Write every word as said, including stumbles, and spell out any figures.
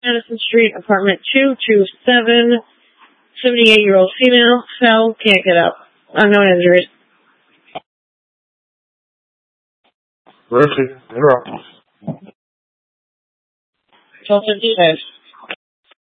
Madison Street, apartment two two seven, seventy-eight-year-old female, fell, can't get up. Unknown injuries. Mercy, interrupt. twelve fifty-five.